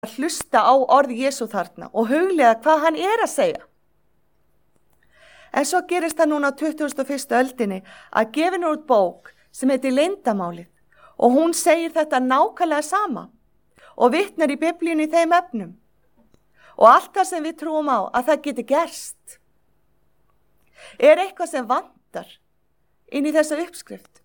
að hlusta á orð Jesú þarna og huglega hvað hann að segja. En svo gerist það núna á 21. öldinni að gefin út bók sem heitir Leyndarmálið og hún segir þetta nákvæmlega sama og vitnar í Biblíunni í þeim efnum. Og allt það sem við trúum á að það geti gerst. Eitthvað sem vantar inn í þessa uppskrift?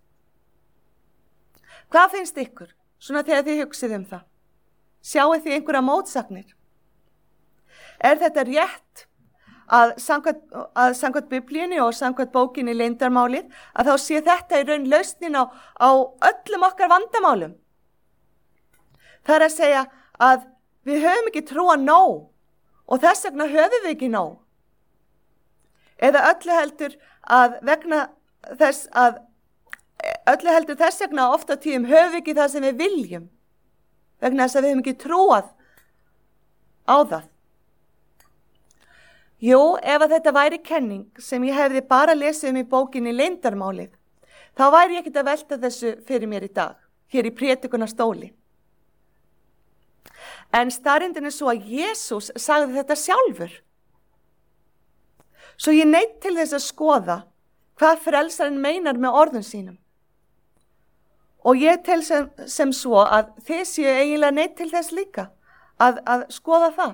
Hvað finnst ykkur svona þegar þið hugsið það? Sjáið þið einhverja mótsagnir? Þetta rétt að samkvæmt Biblíunni og samkvæmt bókinni Leyndarmálið að þá sé þetta í raun lausnin á öllum okkar vandamálum? Það að segja að við höfum ekki trúa nóg og þess vegna höfum við ekki nóg. Eða öllu heldur þess vegna ofta tíðum höfum við ekki það sem við viljum vegna þess að við höfum ekki trúað á það. Jú, ef að þetta væri kenning sem ég hefði bara lesið í bókinni Leyndarmálið, þá væri ég ekkert að velta þessu fyrir mér í dag, hér í prédikunastóli. En staðreyndin svo að Jesús sagði þetta sjálfur. Svo ég neytt til þess að skoða hvað frelsarinn meinar með orðum sínum. Og ég tel sem svo að þið séu eiginlega neytt til þess líka að skoða það.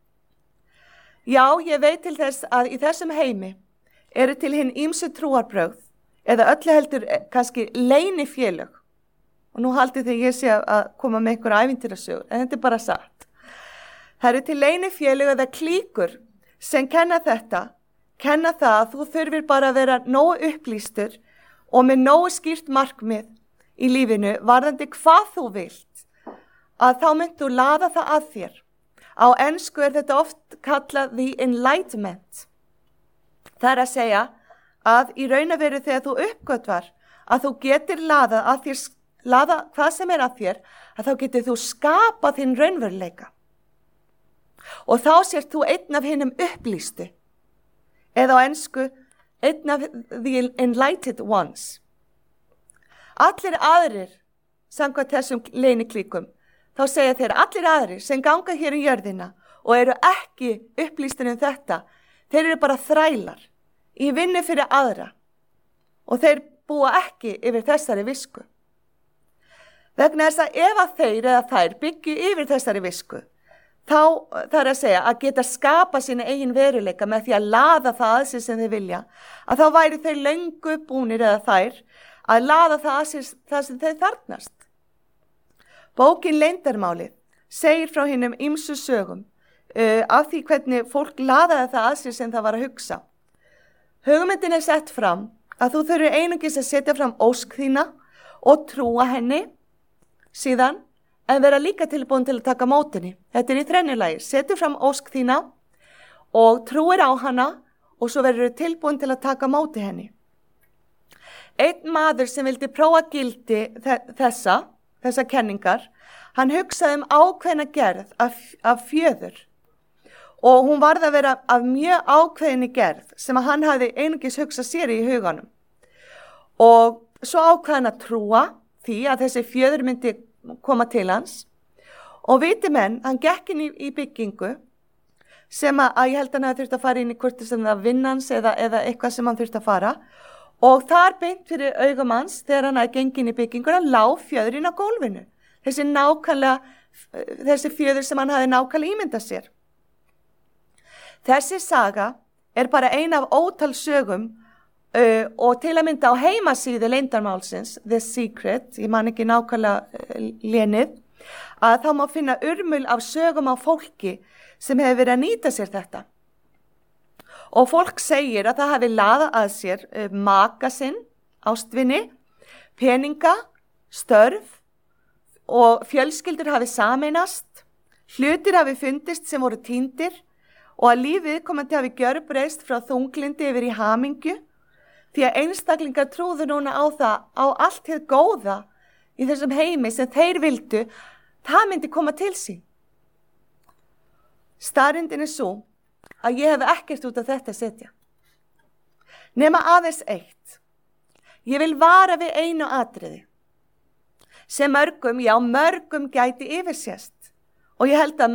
Já, ég veit til þess að í þessum heimi eru til hinn ýmsu trúarbrögð eða öllu heldur kannski leynifélög. Og nú haldið þið ég sé að koma með einhverja ævintýrasögur, en þetta bara satt. Það eru til leynifélög eða klíkur sem kenna það að þú þurfir bara að vera nógu upplýstur og með nógu skýrt markmið í lífinu varðandi hvað þú vilt, að þá mynd þú laða það að þér. Á ensku þetta oft kallað the enlightenment. Það að segja að í raun og veru þegar þú uppgötvar að þú getur laða hvað sem að þér, að þá getur þú skapað þinn raunveruleika. Og þá sért þú einn af hinnum upplýstu, eða á ensku einn af the enlightened ones. Allir aðrir, samkvæmt þessum leyniklíkum, þá segja þeir allir aðrir sem ganga hér í jörðina og eru ekki upplýstir þetta, þeir eru bara þrælar í vinnu fyrir aðra og þeir búa ekki yfir þessari visku. Vegna þess að ef að þeir eða þær byggju yfir þessari visku, þá þarf að segja að geta skapa sína eigin veruleika með því að laða það að sér sem þeir vilja, að þá væri þeir löngu búnir eða þær að laða það að sér það sem þeir þarfnast. Bókin Leyndarmálið segir frá hinnum ýmsu sögum af því hvernig fólk laðaði það að sér sem það var að hugsa. Hugmyndin sett fram að þú þurfir einungis að setja fram ósk þína og trúa henni síðan en vera líka tilbúin til að taka mótinni. Þetta í þrennulagi. Setja fram ósk þína og trúir á hana og svo verður tilbúin til að taka móti henni. Einn maður sem vildi prófa gildi þessa kenningar, hann hugsaði ákveðna gerð af fjöður og hún varð að vera af mjög ákveðinni gerð sem hann hafði einungis hugsað sér í huganum. Og svo ákveði hann að trúa því að þessi fjöður myndi koma til hans og viti menn, hann gekk inn í byggingu sem að ég held hann að þurfti að fara inn í hvort sem það vinnans eða eitthvað sem hann þurfti að fara og þar beint fyrir augum hans þegar hann hafði gengið inn í bygginguna lá fjöðurinn á gólfinu. Þessi fjöður sem hann hafði nákvæmlega ímyndað sér. Þessi saga bara ein af ótal sögum og til að mynda á heimasíðu Leyndarmálsins, The Secret, ég man ekki nákvæmlega lénið, að þá má finna urmul af sögum á fólki sem hefur verið að nýta sér þetta. Og fólk segir að það hafi laðað að sér maka sinn, ástvini, peninga, störf og fjölskyldur hafi sameinast, hlutir hafi fundist sem voru týndir og að lífið komandi hafi gjörbreyst frá þunglindi yfir í hamingju því að einstaklingar trúðu núna á allt hið góða í þessum heimi sem þeir vildu, það myndi koma til sín. Staðreyndin svo að ég hef ekkert út af þetta að setja. Nema aðeins eitt. Ég vil vara við einu atriði sem mörgum gæti yfirsést og ég held að